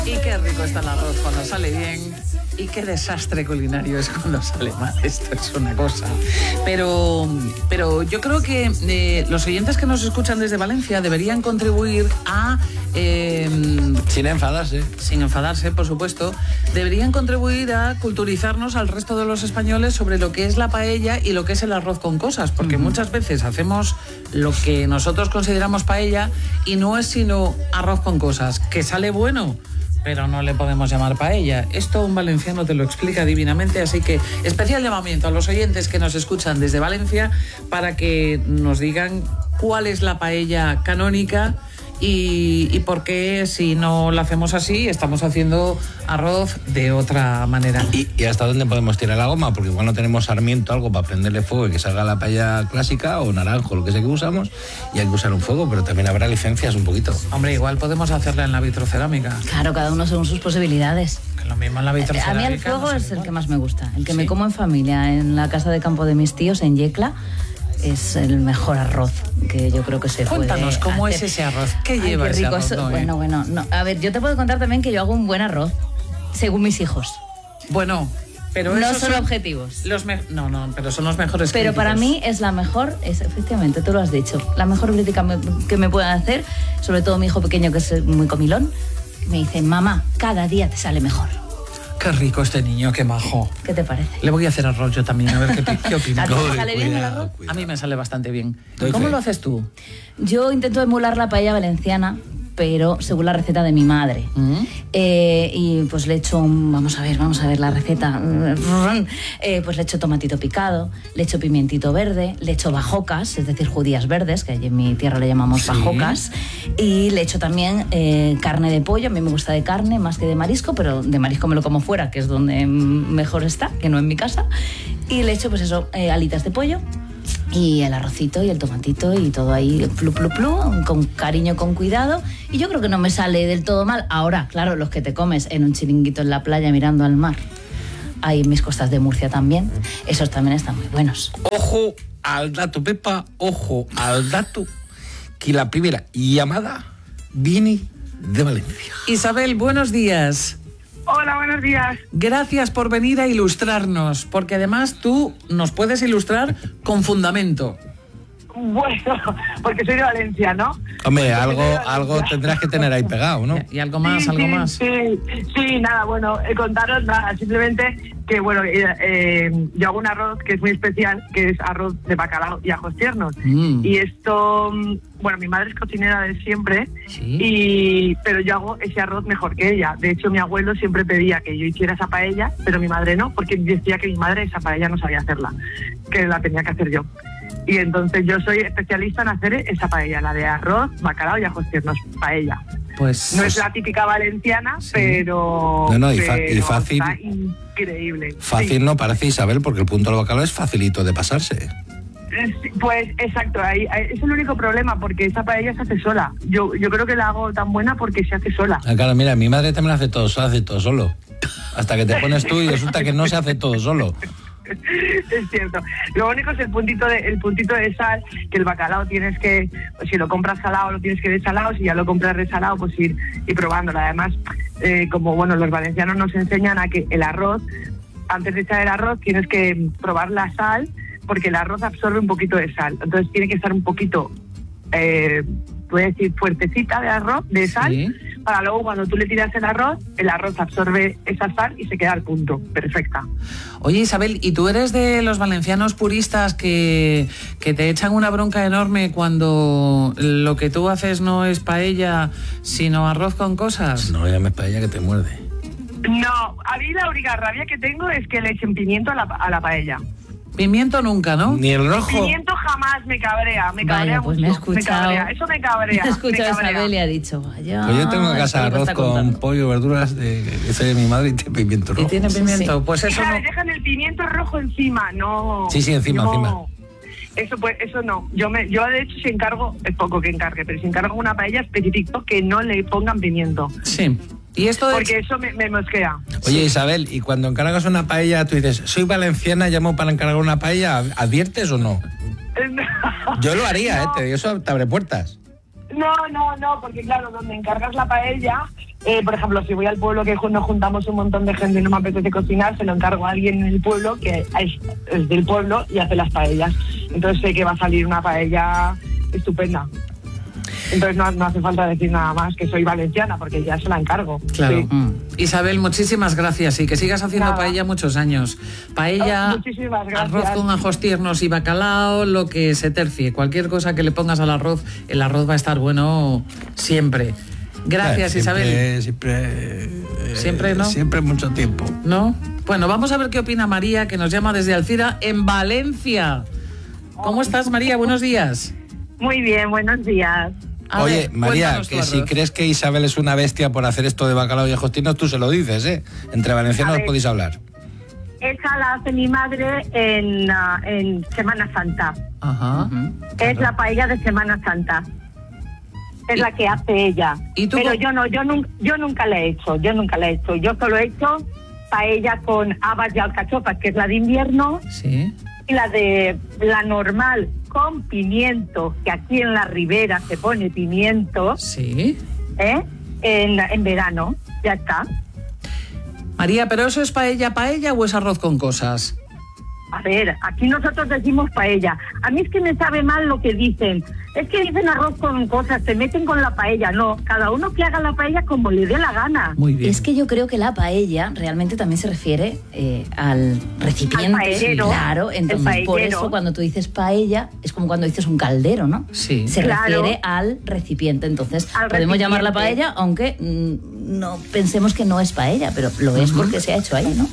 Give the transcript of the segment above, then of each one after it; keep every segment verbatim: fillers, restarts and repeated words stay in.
Y qué rico está el arroz cuando sale bien. Y qué desastre culinario es cuando sale mal. Esto es una cosa. Pero, pero yo creo que eh, los oyentes que nos escuchan desde Valencia deberían contribuir a... Eh, sin enfadarse. Sin enfadarse, por supuesto. Deberían contribuir a culturizarnos al resto de los españoles sobre lo que es la paella y lo que es el arroz con cosas. Porque uh-huh. muchas veces hacemos lo que nosotros consideramos paella y no es sino arroz con cosas. Que sale bueno, pero no le podemos llamar paella. Esto un valenciano te lo explica divinamente, así que especial llamamiento a los oyentes que nos escuchan desde Valencia para que nos digan cuál es la paella canónica y, y por qué, si no la hacemos así, estamos haciendo arroz de otra manera. ¿Y, y hasta dónde podemos tirar la goma? Porque igual no tenemos sarmiento, algo para prenderle fuego y que salga la paella clásica, o naranjo, lo que sea que usamos, y hay que usar un fuego, pero también habrá licencias un poquito. Hombre, igual podemos hacerla en la vitrocerámica. Claro, cada uno según sus posibilidades. Que lo mismo en la vitrocerámica. A mí el fuego no es el que más me gusta. El que ¿Sí? me como en familia, en la casa de campo de mis tíos, en Yecla, es el mejor arroz que yo creo que se puede. Cuéntanos, ¿cómo hacer. es ese arroz? ¿Qué Ay, lleva qué ese rico arroz? Eso, No, bueno, eh. bueno, no. A ver, yo te puedo contar también que yo hago un buen arroz, según mis hijos. Bueno, pero no esos son, son objetivos. Los me... No, no, pero son los mejores Pero críticos. para mí es la mejor, es, efectivamente, tú lo has dicho, la mejor crítica me, que me pueden hacer, sobre todo mi hijo pequeño que es muy comilón, me dice, mamá, cada día te sale mejor. Qué rico este niño, qué majo. ¿Qué te parece? Le voy a hacer arroz yo también, a ver qué, qué opinas. ¿A ti te sale bien el arroz? A mí me sale bastante bien. Doy ¿Cómo fe. lo haces tú? Yo intento emular la paella valenciana, pero según la receta de mi madre. ¿Mm? Eh, y pues le echo, un, vamos a ver, vamos a ver la receta. Eh, pues le echo tomatito picado, le echo pimientito verde, le echo bajocas, es decir, judías verdes, que allí en mi tierra le llamamos Sí. bajocas. Y le echo también eh, carne de pollo, a mí me gusta de carne más que de marisco, pero de marisco me lo como fuera, que es donde mejor está, que no en mi casa. Y le echo pues eso, eh, alitas de pollo, y el arrocito y el tomatito y todo ahí, plu, plu, plu, con cariño, con cuidado. Y yo creo que no me sale del todo mal. Ahora, claro, los que te comes en un chiringuito en la playa mirando al mar. Hay mis costas de Murcia también. Esos también están muy buenos. Ojo al dato, Pepa, ojo al dato, que la primera llamada viene de Valencia. Isabel, buenos días. Hola, buenos días. Gracias por venir a ilustrarnos, porque además tú nos puedes ilustrar con fundamento. Bueno, porque soy de Valencia, ¿no? Hombre, algo, algo tendrás que tener ahí pegado, ¿no? Y algo más, sí, algo sí, más. Sí, sí, nada, bueno, eh, contaros nada, simplemente que, bueno, eh, eh, yo hago un arroz que es muy especial, que es arroz de bacalao y ajos tiernos. Mm. Y esto, bueno, mi madre es cocinera de siempre, Sí. y pero yo hago ese arroz mejor que ella. De hecho, mi abuelo siempre pedía que yo hiciera esa paella, pero mi madre no, porque decía que mi madre esa paella no sabía hacerla, que la tenía que hacer yo. Y entonces yo soy especialista en hacer esa paella, la de arroz, bacalao y ajos tiernos, paella. Pues No es la típica valenciana, Sí. pero... No, no, y fa- pero y fácil. está increíble. Fácil Sí. no parece, Isabel, porque el punto del bacalao es facilito de pasarse. Sí, pues exacto, ahí, ahí es el único problema, porque esa paella se hace sola. Yo, yo creo que la hago tan buena porque se hace sola. Ah, claro, mira, mi madre también hace todo, hace todo solo. Hasta que te pones tú y resulta que no se hace todo solo. Es cierto. Lo único es el puntito de el puntito de sal, que el bacalao tienes que, si lo compras salado, lo tienes que desalado, si ya lo compras resalado, pues ir, ir probándolo. Además, eh, como bueno, los valencianos nos enseñan a que el arroz, antes de echar el arroz, tienes que probar la sal, porque el arroz absorbe un poquito de sal. Entonces tiene que estar un poquito, eh, voy a decir, fuertecita de arroz, de sal, Sí. para luego cuando tú le tiras el arroz, el arroz absorbe esa sal y se queda al punto. Perfecta. Oye, Isabel, ¿y tú eres de los valencianos puristas que, que te echan una bronca enorme cuando lo que tú haces no es paella, sino arroz con cosas? No llames paella que te muerde. No, a mí la única rabia que tengo es que le echen pimiento a la, a la paella. Pimiento nunca, ¿no? Ni el rojo. Pimiento jamás me cabrea, me cabrea Vaya, pues mucho. me he escuchado. Me cabrea, eso me cabrea. Me he escuchado me a cabrea. Isabel y ha dicho, vaya. Pues yo tengo en casa esto es lo que arroz está con contando. pollo, verduras de, que soy de mi madre y tiene pimiento Y rojo. tiene pimiento, Sí. pues eso Deja- no... Dejan el pimiento rojo encima, no. Sí, sí, encima, no. encima. Eso pues, eso no. Yo me, yo de hecho si encargo, es poco que encargue, pero si encargo una paella especifico que no le pongan pimiento. Sí. Y esto de... Porque eso me, me mosquea. Oye, Isabel, y cuando encargas una paella, tú dices, soy valenciana, llamo para encargar una paella, ¿adviertes o no? Yo lo haría, No. ¿eh? Te- Eso te abre puertas. No, no, no, porque claro, donde encargas la paella, eh, por ejemplo, si voy al pueblo que nos juntamos un montón de gente y no me apetece cocinar, se lo encargo a alguien en el pueblo que es, es del pueblo y hace las paellas. Entonces sé que va a salir una paella estupenda. Entonces no, no hace falta decir nada más, que soy valenciana, porque ya se la encargo. Claro. Sí. Mm. Isabel, muchísimas gracias y que sigas haciendo Nada. paella muchos años. Paella, Oh, muchísimas gracias. arroz con ajos tiernos y bacalao, lo que se tercie. Cualquier cosa que le pongas al arroz, el arroz va a estar bueno siempre. Gracias, Eh, siempre, Isabel. Siempre, eh, Siempre, ¿no? Siempre mucho tiempo. ¿No? Bueno, vamos a ver qué opina María, que nos llama desde Alcira, en Valencia. ¿Cómo estás, María? Buenos días. Muy bien, buenos días. A Oye, ver, María, cuéntanos tu que si arroz. crees que Isabel es una bestia por hacer esto de bacalao y ajos tiernos, tú se lo dices, ¿eh? Entre valencianos A ver. podéis hablar. Esa la hace mi madre en, uh, en Semana Santa. Ajá. Es la paella de Semana Santa. Es la que hace ella. ¿Y tú Pero cómo- yo no, yo, nun- yo nunca la he hecho, yo nunca la he hecho. Yo solo he hecho paella con habas y alcachofas, que es la de invierno, Sí. y la de la normal con pimiento, que aquí en la Ribera se pone pimiento, Sí. ¿eh? En, en verano, ya está. María, ¿pero eso es paella, paella o es arroz con cosas? A ver, aquí nosotros decimos paella. A mí es que me sabe mal lo que dicen. Es que dicen arroz con cosas, se meten con la paella. No, cada uno que haga la paella como le dé la gana. Muy bien. Es que yo creo que la paella realmente también se refiere eh, al recipiente. Al paellero, Claro, el entonces por paellero. eso cuando tú dices paella es como cuando dices un caldero, ¿no? Sí. Se Claro. refiere al recipiente. Entonces Al podemos llamarla recipiente. paella, aunque mm, no pensemos que no es paella, pero lo es porque se ha hecho ahí, ¿no?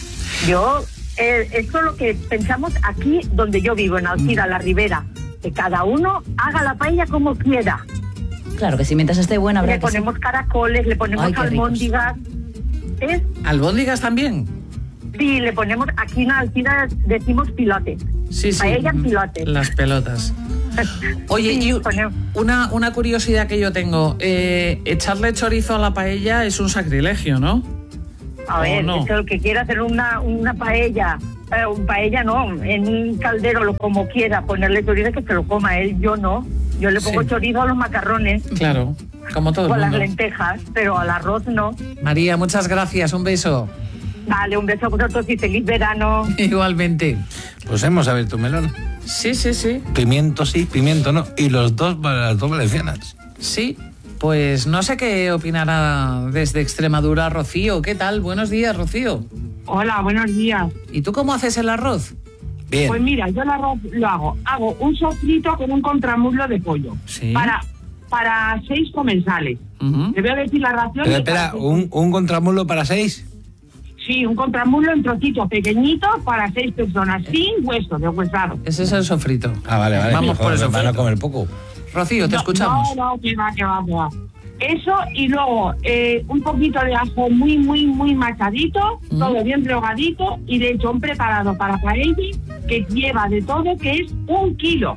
Yo, eh, esto es lo que pensamos aquí donde yo vivo, en Alcira, la Ribera. Que cada uno haga la paella como quiera. Claro que si mientras esté buena habrá Le que sí. ponemos caracoles, le ponemos Ay, qué ricos. almóndigas. ¿Eh? ¿Albóndigas también? Sí, le ponemos, aquí en Alcira decimos pilote. Sí, sí. Paella en pilote. Las pelotas. Oye, Sí, y ponemos- una, una curiosidad que yo tengo. Eh, echarle chorizo a la paella es un sacrilegio, ¿no? A ¿O ver, no? es que el que quiera hacer una, una paella, eh, un paella no, en un caldero lo como quiera, ponerle chorizo que se lo coma él, yo no. Yo le pongo Sí. chorizo a los macarrones Claro, como todo o a el las mundo. lentejas, pero al arroz no. María, muchas gracias. Un beso. Dale, un beso a vosotros y feliz verano. Igualmente. Pues hemos abierto un melón. Sí, sí, sí. Pimiento sí, pimiento no. Y los dos para las dos valencianas. Sí. Pues no sé qué opinará desde Extremadura Rocío. ¿Qué tal? Buenos días, Rocío. Hola, buenos días. ¿Y tú cómo haces el arroz? Bien. Pues mira, yo el arroz lo hago. Hago un sofrito con un contramuslo de pollo. Sí. Para, para seis comensales. Ujú. Te voy a decir la ración. Pero de espera, cada- ¿un, un contramulo para seis? Sí, un contramuslo en trocitos pequeñitos para seis personas, sin hueso, de huesado. Ese es el sofrito. Ah, vale, vale. Vamos por Joder, el me van a sofrito. comer poco. Rocío, te No, escuchamos. No, no, que va, que va, que va. Eso y luego eh, un poquito de ajo muy, muy, muy machadito, Mm. todo bien rehogadito y de hecho un preparado para paella que lleva de todo, que es un kilo.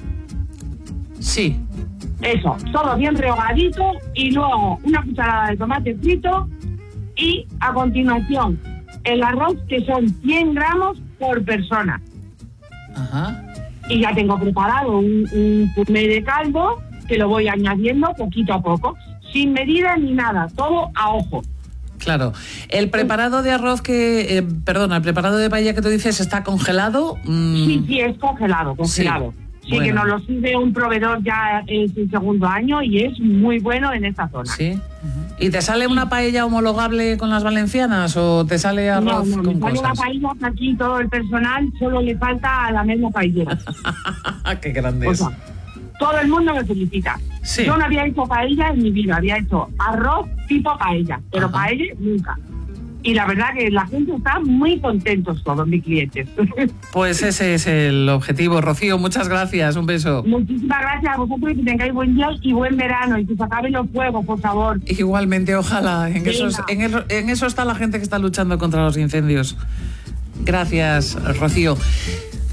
Sí. Eso, todo bien rehogadito y luego una cucharada de tomate frito y a continuación el arroz, que son cien gramos por persona. Ajá. Y ya tengo preparado un, un puré de caldo que lo voy añadiendo poquito a poco, sin medida ni nada, todo a ojo. Claro. El preparado de arroz que... Eh, perdona, el preparado de paella que tú dices está congelado. Mm, Sí, sí, es congelado, congelado. Sí, bueno. que nos lo sirve un proveedor ya es el segundo año y es muy bueno en esta zona. Sí. ¿Y te sale una paella homologable con las valencianas o te sale No, arroz no, con me sale una cosas? paella que aquí todo el personal solo le falta a la misma paellera. ¡Qué grande O es! sea, todo el mundo me felicita. Sí. Yo no había hecho paella en mi vida, había hecho arroz tipo paella, pero Ajá. paella nunca. Y la verdad que la gente está muy contentos todos mis clientes. Pues ese es el objetivo. Rocío, muchas gracias. Un beso. Muchísimas gracias a vosotros y que tengáis buen día y buen verano y que se acaben los fuegos, por favor. Igualmente, ojalá. En Venga. eso, es- en, el- en eso está la gente que está luchando contra los incendios. Gracias, Rocío.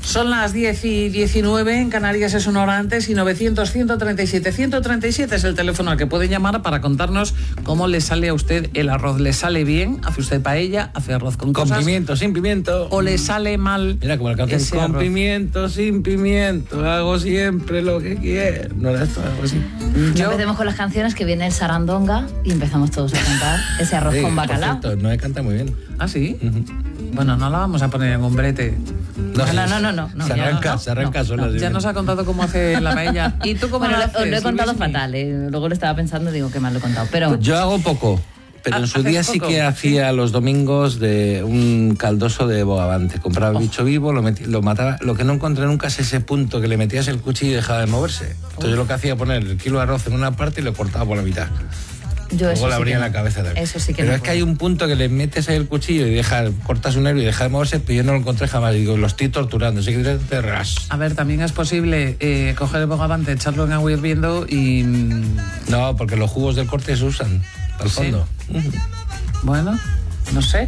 Son las diez y diecinueve, en Canarias es una hora antes, y novecientos, ciento treinta y siete, ciento treinta y siete es el teléfono al que puede llamar para contarnos cómo le sale a usted el arroz. ¿Le sale bien? ¿Hace usted paella? ¿Hace arroz con Con cosas? pimiento, sin pimiento. ¿O le sale mal? Mira, como el canción, ese con arroz? pimiento, sin pimiento, hago siempre lo que quiero. No era esto, algo así. Yo... Yo- Empecemos con las canciones, que viene el sarandonga y empezamos todos a cantar ese arroz Sí, con por bacalao. cierto, no me canta muy bien. ¿Ah, sí? Bueno, no la vamos a poner en un brete. No, no, no, no, no, no, se ya arranca, no, se arranca no, sola. no, sí, Ya bien. nos ha contado cómo hace la paella. ¿Y tú cómo Bueno, la lo, haces? lo he contado Luismi? fatal, eh, luego lo estaba pensando y digo que mal lo he contado. Pero Yo hago poco, pero Ah, en su ¿haces día sí poco? que hacía los domingos de un caldoso de bogavante. Compraba el bicho vivo, lo, metí- lo mataba. Lo que no encontré nunca es ese punto que le metías el cuchillo y dejaba de moverse. Entonces yo lo que hacía era poner el kilo de arroz en una parte y lo cortaba por la mitad. yo eso Luego le sí abría que la no. cabeza también. Eso sí que Pero no es que puedo. hay un punto que le metes ahí el cuchillo y deja, cortas un nervio y deja de moverse, pero yo no lo encontré jamás. Digo, lo estoy torturando. Así que te ras. A ver, también es posible eh, coger el bogavante, echarlo en agua hirviendo y... mm, No, porque los jugos del corte se usan al ¿Sí? fondo. Bueno, no sé.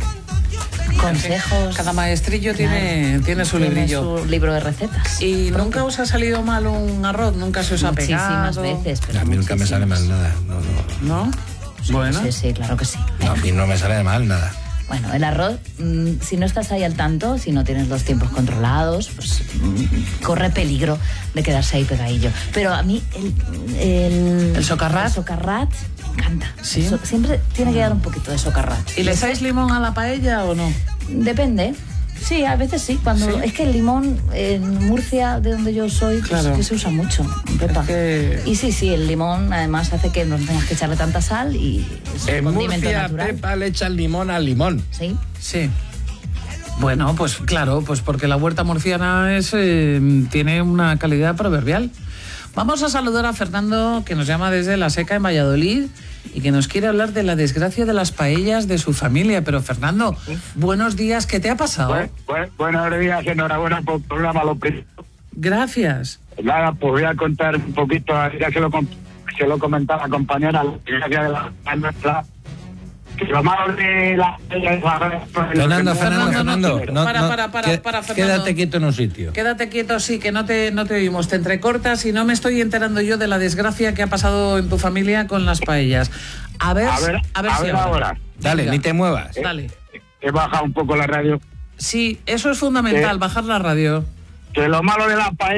Consejos. Cada maestrillo tiene, tiene su Tiene librillo. su libro de recetas. ¿Y nunca os ha salido mal un arroz? ¿Nunca se os ha Muchísimas pegado? veces. Pero A mí nunca me sale muchísimas. mal nada. No, no. ¿No? Bueno. Sí, sí, claro que sí. No, a mí no me sale mal nada. Bueno, el arroz, mmm, si no estás ahí al tanto, si no tienes los tiempos controlados, pues mmm, corre peligro de quedarse ahí pegadillo. Pero a mí el... ¿El, ¿El socarrat? El socarrat me encanta. ¿Sí? So- siempre tiene que dar un poquito de socarrat. ¿Y le echáis limón a la paella o no? Depende. Sí, a veces sí. Cuando ¿Sí? es que el limón en Murcia, de donde yo soy, pues, Claro. que se usa mucho. Pepa. Es que- Y sí, sí, el limón además hace que no tengas que echarle tanta sal y es En un condimento Murcia, natural. Pepa le echa el limón al limón. Sí. Sí. Bueno, pues claro, pues porque la huerta murciana es, eh, tiene una calidad proverbial. Vamos a saludar a Fernando, que nos llama desde La Seca, en Valladolid, y que nos quiere hablar de la desgracia de las paellas de su familia. Pero Fernando, buenos días, ¿qué te ha pasado? Bu- bu- buenos días, enhorabuena por el programa. Lo primero. Gracias. Nada, pues voy a contar un poquito, ya se lo, com- se lo comentaba la compañera, la desgracia de la, la nuestra, que lo malo de la... Fernando, Fernando, Fernando. no, Para, no, para, para, qué- para, Fernando. Quédate quieto en un sitio. Quédate quieto, sí, que no te, no te oímos, te entrecortas y no me estoy enterando yo de la desgracia que ha pasado en tu familia con las paellas. A ver, A ver, a ver a si ver ahora. Dale, Venga, ni te muevas. Dale. He bajado un poco la radio. Sí, eso es fundamental, ¿Qué? bajar la radio. Que lo malo de la paella